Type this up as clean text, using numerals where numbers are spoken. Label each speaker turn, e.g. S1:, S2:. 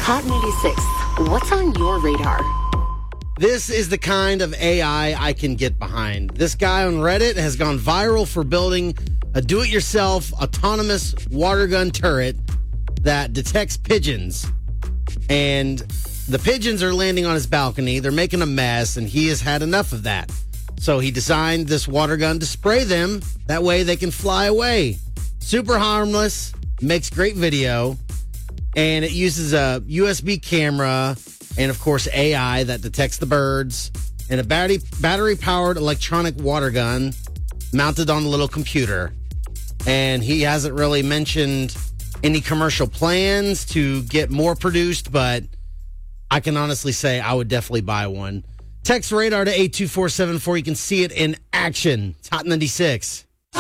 S1: Hot 96, what's on your radar?
S2: This is the kind of AI I can get behind. This guy on Reddit has gone viral for building a do-it-yourself autonomous water gun turret that detects pigeons. And the pigeons are landing on his balcony. They're making a mess, and he has had enough of that. So he designed this water gun to spray them. That way they can fly away. Super harmless, makes great video, and it uses a USB camera and, of course, AI that detects the birds, and a battery-powered electronic water gun mounted on a little computer. And he hasn't really mentioned any commercial plans to get more produced, but I can honestly say I would definitely buy one. Text radar to 82474. You can see it in action. It's Hot 96.